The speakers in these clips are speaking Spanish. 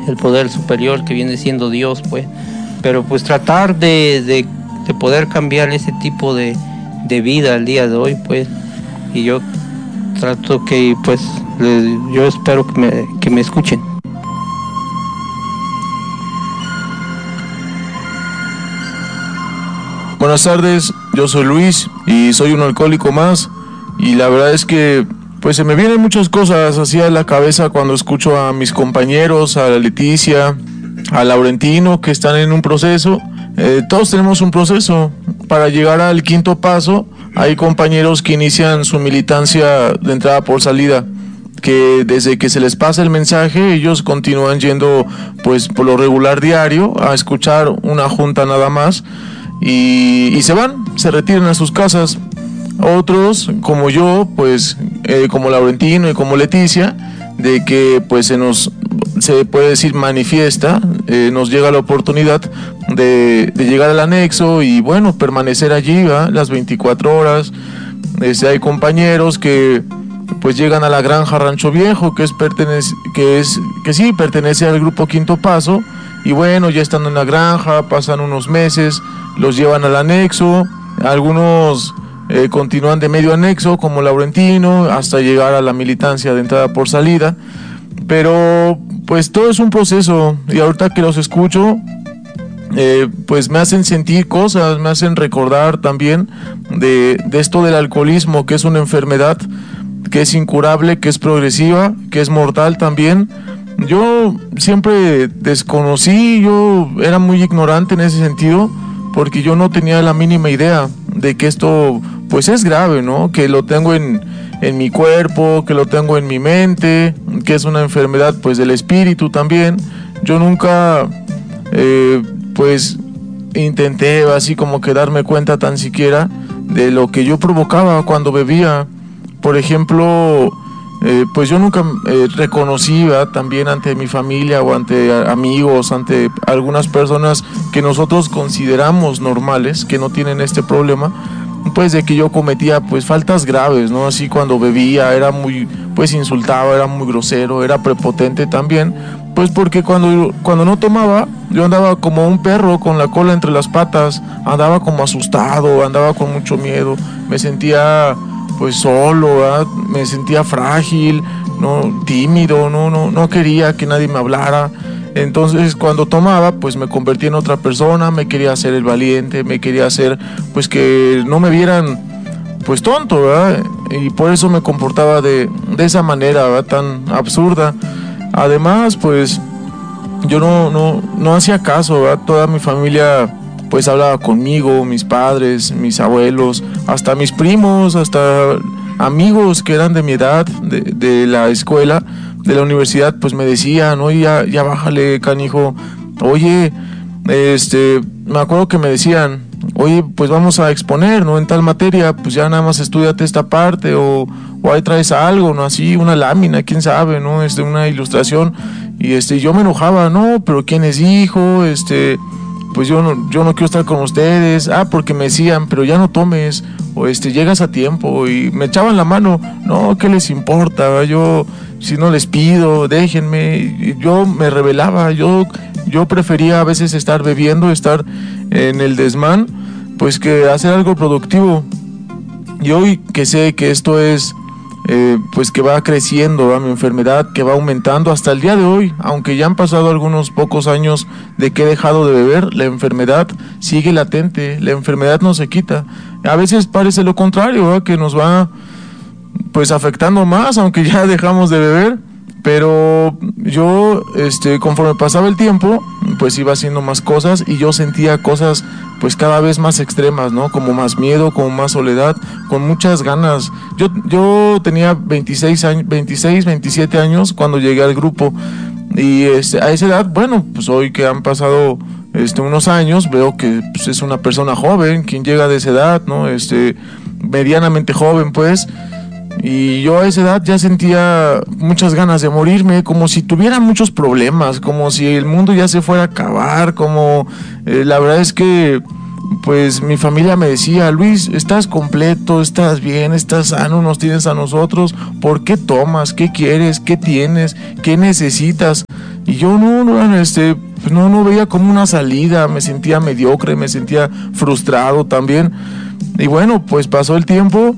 el poder superior que viene siendo Dios, pues. Pero pues tratar de poder cambiar ese tipo de vida al día de hoy, pues. Y yo trato que, pues, yo espero que me escuchen. Buenas tardes, yo soy Luis y soy un alcohólico más, y la verdad es que pues se me vienen muchas cosas así a la cabeza cuando escucho a mis compañeros, a la Leticia, a Laurentino, que están en un proceso. Todos tenemos un proceso para llegar al quinto paso. Hay compañeros que inician su militancia de entrada por salida, que desde que se les pasa el mensaje ellos continúan yendo pues por lo regular diario a escuchar una junta nada más, y se retiran a sus casas. Otros, como yo, pues como Laurentino y como Leticia, de que pues se puede decir manifiesta, nos llega la oportunidad de llegar al anexo y bueno, permanecer allí, ¿verdad?, las 24 horas. Hay compañeros que pues llegan a la granja Rancho Viejo, que pertenece al grupo Quinto Paso, y bueno, ya estando en la granja, pasan unos meses, los llevan al anexo. Algunos continúan de medio anexo, como Laurentino, hasta llegar a la militancia de entrada por salida. Pero pues todo es un proceso, y ahorita que los escucho, pues me hacen sentir cosas, me hacen recordar también de esto del alcoholismo, que es una enfermedad que es incurable, que es progresiva, que es mortal también. Yo siempre desconocí, yo era muy ignorante en ese sentido, porque yo no tenía la mínima idea de que esto pues es grave, ¿no? Que lo tengo en mi cuerpo, que lo tengo en mi mente, que es una enfermedad pues del espíritu también. Yo nunca pues intenté así como que darme cuenta tan siquiera de lo que yo provocaba cuando bebía. Por ejemplo, pues yo nunca reconocí también ante mi familia o ante amigos, ante algunas personas que nosotros consideramos normales, que no tienen este problema, pues de que yo cometía pues faltas graves, ¿no? Así cuando bebía era muy, pues insultaba, era muy grosero, era prepotente también, pues porque cuando no tomaba yo andaba como un perro con la cola entre las patas, andaba como asustado, andaba con mucho miedo, me sentía pues solo, ¿verdad? Me sentía frágil, no, tímido, no quería que nadie me hablara. Entonces cuando tomaba pues me convertía en otra persona, me quería hacer el valiente, me quería hacer pues que no me vieran pues tonto, ¿verdad? Y por eso me comportaba de esa manera, ¿verdad?, tan absurda. Además pues yo no hacía caso, ¿verdad? Toda mi familia pues hablaba conmigo, mis padres, mis abuelos, hasta mis primos, hasta amigos que eran de mi edad, de la escuela, de la universidad, pues me decían, oye, ya bájale, canijo, oye, me acuerdo que me decían, oye, pues vamos a exponer, ¿no?, en tal materia, pues ya nada más estudiate esta parte, o ahí traes algo, ¿no?, así, una lámina, quién sabe, ¿no?, una ilustración, y yo me enojaba, no, pero ¿quién les dijo?, pues yo no quiero estar con ustedes, porque me decían, pero ya no tomes, o llegas a tiempo, y me echaban la mano, no, ¿qué les importa? Yo, si no les pido, déjenme. Y yo me rebelaba, yo prefería a veces estar bebiendo, estar en el desmán, pues que hacer algo productivo. Y hoy que sé que esto es pues que va creciendo, ¿verdad?, mi enfermedad, que va aumentando hasta el día de hoy, aunque ya han pasado algunos pocos años de que he dejado de beber, la enfermedad sigue latente, la enfermedad no se quita. A veces parece lo contrario, ¿verdad?, que nos va pues afectando más, aunque ya dejamos de beber. Pero yo, conforme pasaba el tiempo, pues iba haciendo más cosas, y yo sentía cosas pues cada vez más extremas, ¿no? Como más miedo, como más soledad, con muchas ganas. Yo tenía 26, 27 años cuando llegué al grupo, y a esa edad, bueno, pues hoy que han pasado unos años, veo que pues, es una persona joven quien llega de esa edad, ¿no? Medianamente joven, pues. Y yo a esa edad ya sentía muchas ganas de morirme, como si tuviera muchos problemas, como si el mundo ya se fuera a acabar, como la verdad es que pues mi familia me decía, Luis, estás completo, estás bien, estás sano, nos tienes a nosotros, ¿por qué tomas? ¿Qué quieres? ¿Qué tienes? ¿Qué necesitas? Y yo no veía como una salida, me sentía mediocre, me sentía frustrado también. Y bueno, pues pasó el tiempo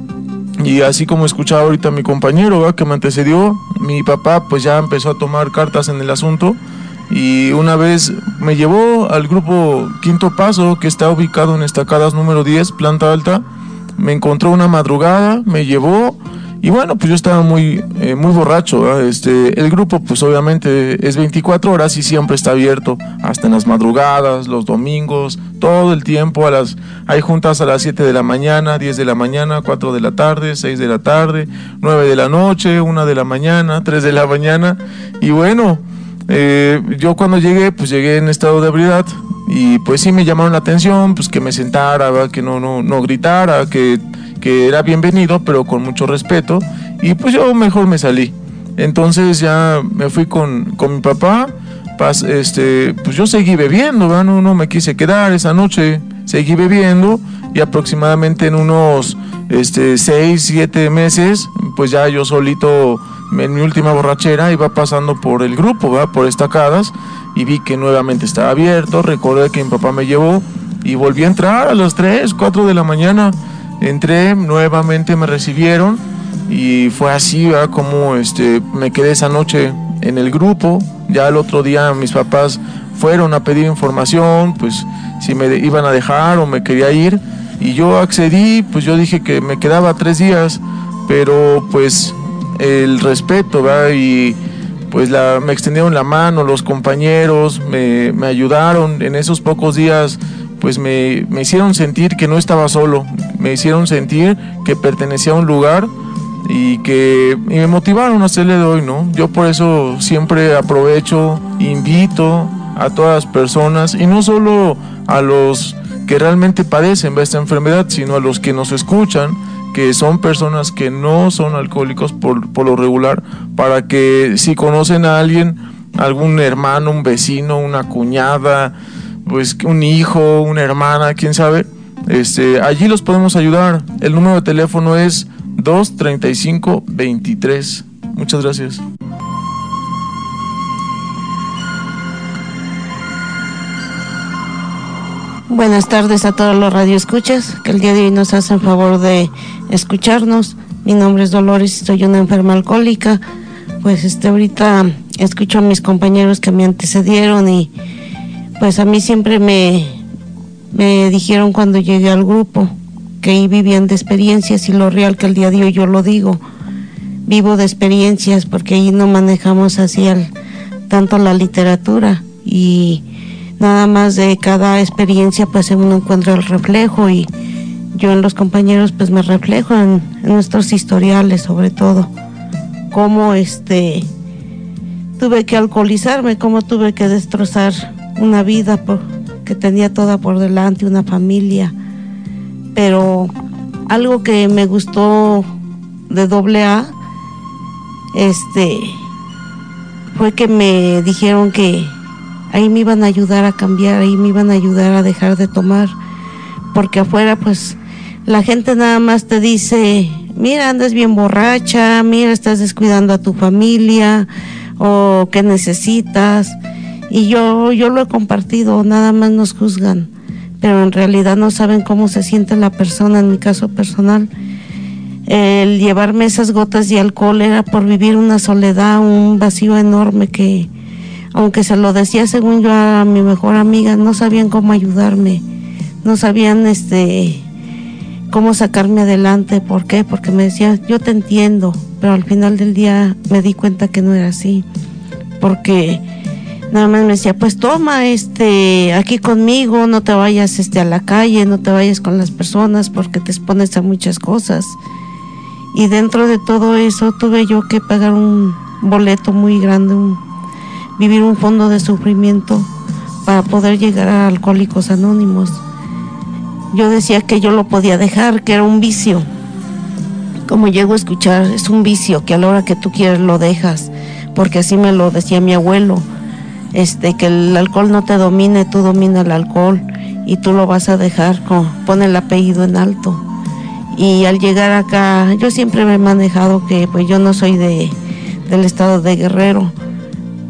y así como escuchaba ahorita a mi compañero, ¿verdad?, que me antecedió, mi papá pues ya empezó a tomar cartas en el asunto y una vez me llevó al grupo Quinto Paso, que está ubicado en Estacadas número 10, planta alta. Me encontró una madrugada, me llevó y bueno, pues yo estaba muy borracho, ¿verdad? El grupo pues obviamente es 24 horas y siempre está abierto, hasta en las madrugadas, los domingos, todo el tiempo. Hay juntas a las 7 de la mañana, 10 de la mañana, 4 de la tarde, 6 de la tarde, 9 de la noche, 1 de la mañana, 3 de la mañana. Y bueno, yo cuando llegué, pues llegué en estado de ebriedad y pues sí me llamaron la atención, pues que me sentara, ¿verdad?, que no gritara, que era bienvenido, pero con mucho respeto, y pues yo mejor me salí. Entonces ya me fui con mi papá, pues yo seguí bebiendo, ¿verdad? No me quise quedar esa noche, seguí bebiendo, y aproximadamente en unos 6, 7 meses, pues ya yo solito, en mi última borrachera, iba pasando por el grupo, ¿verdad?, por Estacadas, y vi que nuevamente estaba abierto. Recordé que mi papá me llevó, y volví a entrar a las 3, 4 de la mañana. Entré, nuevamente me recibieron y fue así, ¿verdad?, como me quedé esa noche en el grupo. Ya el otro día mis papás fueron a pedir información, pues si me iban a dejar o me quería ir, y yo accedí. Pues yo dije que me quedaba 3 días, pero pues el respeto, ¿verdad?, y pues me extendieron la mano los compañeros, me ayudaron en esos pocos días. Pues me hicieron sentir que no estaba solo, me hicieron sentir que pertenecía a un lugar y me motivaron hasta el día de hoy, ¿no? Yo por eso siempre aprovecho, invito a todas las personas, y no solo a los que realmente padecen esta enfermedad, sino a los que nos escuchan, que son personas que no son alcohólicos por lo regular, para que si conocen a alguien, algún hermano, un vecino, una cuñada, pues un hijo, una hermana, quién sabe, allí los podemos ayudar. El número de teléfono es 235-23. Muchas gracias. Buenas tardes a todos los radioescuchas que el día de hoy nos hacen favor de escucharnos. Mi nombre es Dolores y soy una enferma alcohólica. Pues ahorita escucho a mis compañeros que me antecedieron, y pues a mí siempre me dijeron cuando llegué al grupo que ahí vivían de experiencias, y lo real que el día de hoy yo lo digo, vivo de experiencias, porque ahí no manejamos así tanto la literatura, y nada más de cada experiencia pues uno encuentra el reflejo, y yo en los compañeros pues me reflejo en nuestros historiales, sobre todo cómo tuve que alcoholizarme, cómo tuve que destrozar una vida que tenía toda por delante, una familia. Pero algo que me gustó de AA fue que me dijeron que ahí me iban a ayudar a cambiar, ahí me iban a ayudar a dejar de tomar, porque afuera pues la gente nada más te dice: mira, andas bien borracha, mira, estás descuidando a tu familia, o qué necesitas. Y yo lo he compartido, nada más nos juzgan, pero en realidad no saben cómo se siente la persona. En mi caso personal, el llevarme esas gotas de alcohol era por vivir una soledad, un vacío enorme, que aunque se lo decía según yo a mi mejor amiga, no sabían cómo ayudarme, no sabían cómo sacarme adelante. ¿Por qué? Porque me decían: yo te entiendo, pero al final del día me di cuenta que no era así, porque nada más me decía: pues toma aquí conmigo, no te vayas a la calle, no te vayas con las personas porque te expones a muchas cosas. Y dentro de todo eso tuve yo que pagar un boleto muy grande, vivir un fondo de sufrimiento para poder llegar a Alcohólicos Anónimos. Yo decía que yo lo podía dejar, que era un vicio. Como llego a escuchar, es un vicio que a la hora que tú quieres lo dejas, porque así me lo decía mi abuelo. Que el alcohol no te domine, tú domina el alcohol y tú lo vas a dejar, pone el apellido en alto. Y al llegar acá, yo siempre me he manejado que pues yo no soy del estado de Guerrero,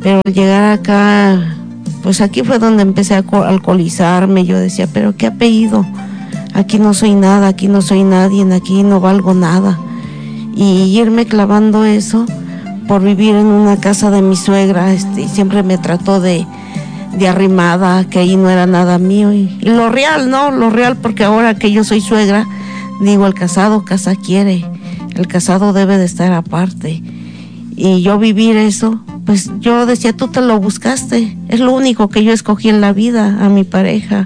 Pero al llegar acá, pues aquí fue donde empecé a alcoholizarme. Yo decía, pero ¿qué apellido? Aquí no soy nada, aquí no soy nadie, aquí no valgo nada. Y irme clavando eso por vivir en una casa de mi suegra, siempre me trató de arrimada, que ahí no era nada mío. Y lo real, ¿no? Lo real, porque ahora que yo soy suegra, digo, el casado casa quiere, el casado debe de estar aparte. Y yo vivir eso, pues yo decía, tú te lo buscaste, es lo único que yo escogí en la vida, a mi pareja.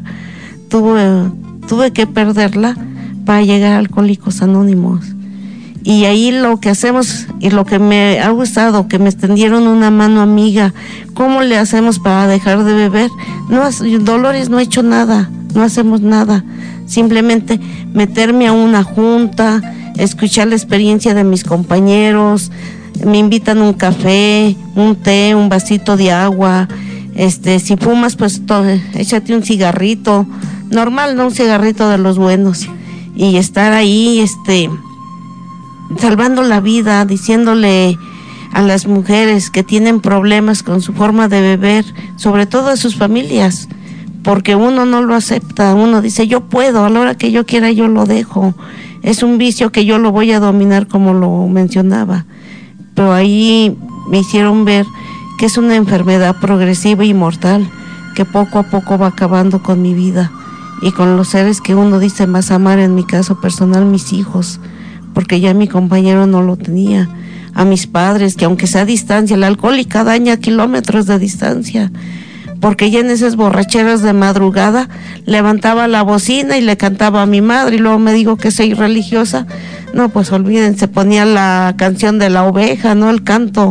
Tuve que perderla para llegar a Alcohólicos Anónimos. Y ahí lo que hacemos, y lo que me ha gustado, que me extendieron una mano amiga, ¿cómo le hacemos para dejar de beber? No, Dolores, no he hecho nada, no hacemos nada, simplemente meterme a una junta, escuchar la experiencia de mis compañeros, me invitan un café, un té, un vasito de agua, si fumas, pues échate un cigarrito, normal, no un cigarrito de los buenos, y estar ahí, salvando la vida, diciéndole a las mujeres que tienen problemas con su forma de beber, sobre todo a sus familias, porque uno no lo acepta, uno dice, yo puedo, a la hora que yo quiera yo lo dejo, es un vicio que yo lo voy a dominar, como lo mencionaba, pero ahí me hicieron ver que es una enfermedad progresiva y mortal, que poco a poco va acabando con mi vida y con los seres que uno dice más amar, en mi caso personal, mis hijos, porque ya mi compañero no lo tenía, a mis padres, que aunque sea a distancia, la alcohólica daña kilómetros de distancia, porque ya en esas borracheras de madrugada levantaba la bocina y le cantaba a mi madre, y luego me dijo que soy religiosa. No, pues olvídense, ponía la canción de la oveja, no el canto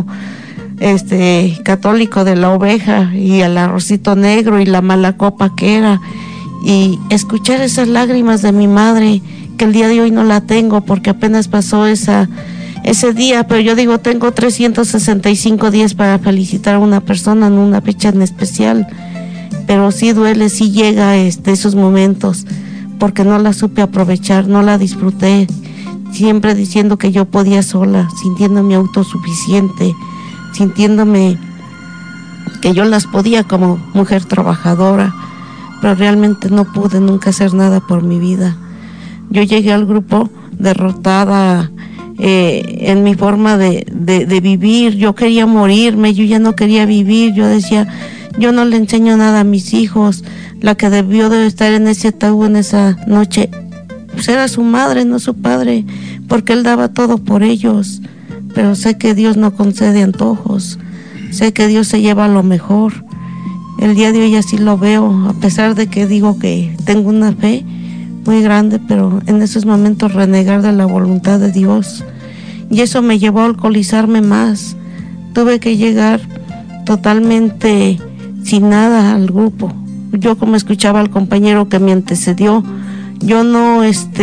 católico de la oveja, y el arrocito negro y la mala copa que era, y escuchar esas lágrimas de mi madre, que el día de hoy no la tengo porque apenas pasó ese día, pero yo digo, tengo 365 días para felicitar a una persona en una fecha en especial, pero sí duele, sí llega esos momentos, porque no la supe aprovechar, no la disfruté, siempre diciendo que yo podía sola, sintiéndome autosuficiente, sintiéndome que yo las podía como mujer trabajadora, pero realmente no pude nunca hacer nada por mi vida. Yo llegué al grupo derrotada en mi forma de vivir. Yo quería morirme, yo ya no quería vivir. Yo decía, yo no le enseño nada a mis hijos. La que debió de estar en ese ataúd en esa noche, pues era su madre, no su padre, porque él daba todo por ellos. Pero sé que Dios no concede antojos, sé que Dios se lleva lo mejor. El día de hoy así lo veo, a pesar de que digo que tengo una fe muy grande, pero en esos momentos renegar de la voluntad de Dios, y eso me llevó a alcoholizarme más. Tuve que llegar totalmente sin nada al grupo. Yo, como escuchaba al compañero que me antecedió, yo no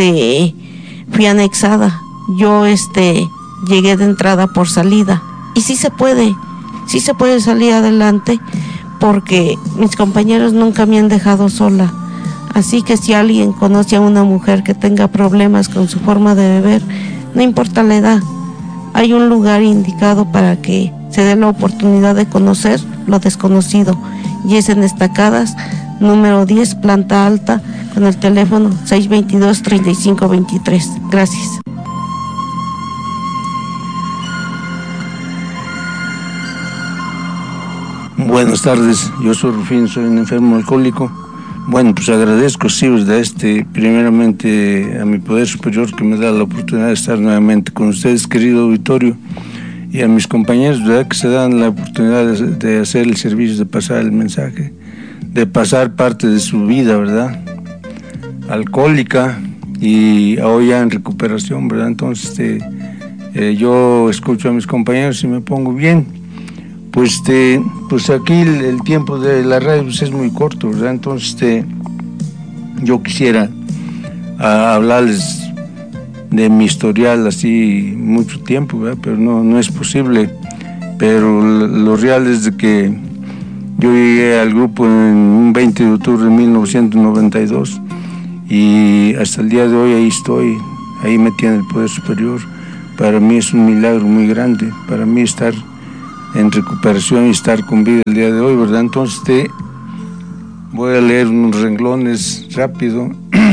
fui anexada, yo llegué de entrada por salida, y sí se puede salir adelante, porque mis compañeros nunca me han dejado sola. Así que si alguien conoce a una mujer que tenga problemas con su forma de beber, no importa la edad, hay un lugar indicado para que se dé la oportunidad de conocer lo desconocido, y es en Estacadas, número 10, planta alta, con el teléfono 622-3523. Gracias. Buenas tardes, yo soy Rufín, soy un enfermo alcohólico. Bueno, pues agradezco, sí, primeramente a mi poder superior que me da la oportunidad de estar nuevamente con ustedes, querido auditorio, y a mis compañeros, ¿verdad?, que se dan la oportunidad de hacer el servicio, de pasar el mensaje, de pasar parte de su vida, ¿verdad?, alcohólica, y hoy ya en recuperación, ¿verdad? Entonces, yo escucho a mis compañeros y me pongo bien. Pues aquí el tiempo de la radio pues es muy corto, ¿verdad? Entonces yo quisiera hablarles de mi historial así mucho tiempo, ¿verdad? Pero no es posible. Pero lo real es de que yo llegué al grupo en un 20 de octubre de 1992 y hasta el día de hoy ahí estoy, ahí me tiene el poder superior. Para mí es un milagro muy grande, para mí estar en recuperación y estar con vida el día de hoy, ¿verdad? Entonces voy a leer unos renglones rápido.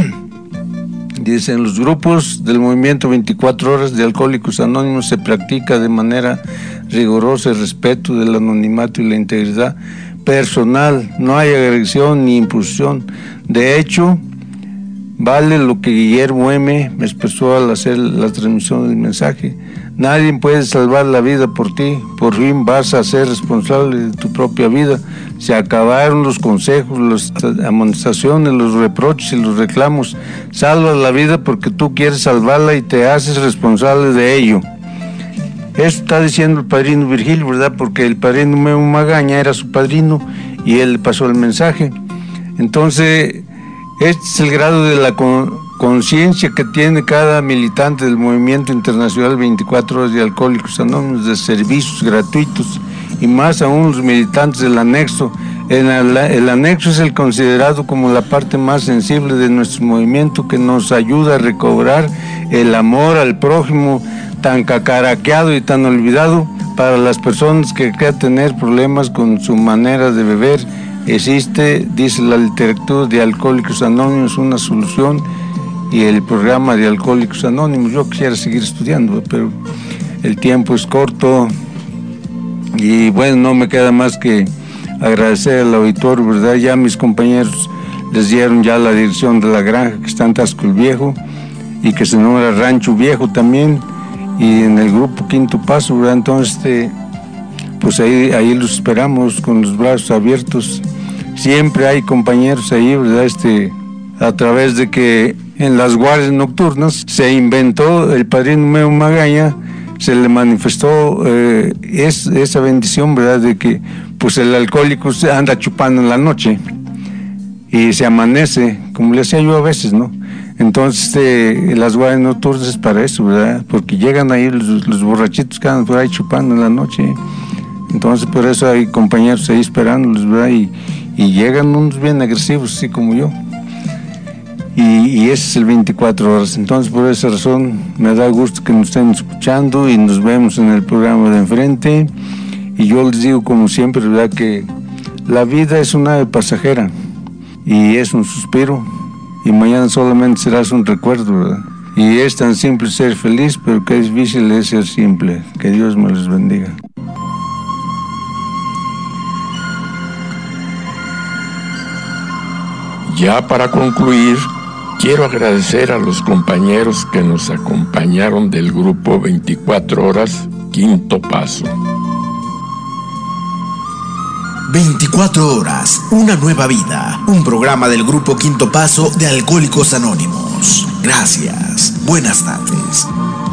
Dice: en los grupos del movimiento 24 horas de Alcohólicos Anónimos se practica de manera rigurosa el respeto del anonimato y la integridad personal. No hay agresión ni imposición. De hecho, vale lo que Guillermo M. me expresó al hacer la transmisión del mensaje: nadie puede salvar la vida por ti. Por fin vas a ser responsable de tu propia vida. Se acabaron los consejos, las amonestaciones, los reproches y los reclamos. Salvas la vida porque tú quieres salvarla y te haces responsable de ello. Eso está diciendo el padrino Virgilio, ¿verdad? Porque el padrino Memo Magaña era su padrino y él le pasó el mensaje. Entonces, este es el grado de la conciencia que tiene cada militante del Movimiento Internacional 24 Horas de Alcohólicos Anónimos, de servicios gratuitos, y más aún los militantes del anexo. El anexo es el considerado como la parte más sensible de nuestro movimiento, que nos ayuda a recobrar el amor al prójimo, tan cacaraqueado y tan olvidado para las personas que quieran tener problemas con su manera de beber. Existe, dice la literatura de Alcohólicos Anónimos, una solución, y el programa de Alcohólicos Anónimos. Yo quisiera seguir estudiando, pero el tiempo es corto y bueno, no me queda más que agradecer al auditorio, ¿verdad? Ya mis compañeros les dieron ya la dirección de la granja, que está en Tasco el Viejo y que se nombra Rancho Viejo también, y en el grupo Quinto Paso, ¿verdad? Entonces pues ahí los esperamos con los brazos abiertos. Siempre hay compañeros ahí, ¿verdad? A través de que en las guardias nocturnas se inventó el padrino Memo Magaña, se le manifestó esa bendición, ¿verdad? De que pues el alcohólico se anda chupando en la noche y se amanece, como le hacía yo a veces, ¿no? Entonces las guardias nocturnas es para eso, ¿verdad? Porque llegan ahí los borrachitos que andan por ahí chupando en la noche. Entonces por eso hay compañeros ahí esperándolos, ¿verdad? Y llegan unos bien agresivos, así como yo. Y ese es el 24 horas. Entonces por esa razón me da gusto que nos estén escuchando y nos vemos en el programa de enfrente. Y yo les digo como siempre, ¿verdad? Que la vida es una ave pasajera y es un suspiro, y mañana solamente serás un recuerdo, ¿verdad? Y es tan simple ser feliz, pero qué difícil es ser simple. Que Dios me los bendiga. Ya para concluir, quiero agradecer a los compañeros que nos acompañaron del grupo 24 Horas Quinto Paso. 24 Horas, una nueva vida. Un programa del grupo Quinto Paso de Alcohólicos Anónimos. Gracias. Buenas tardes.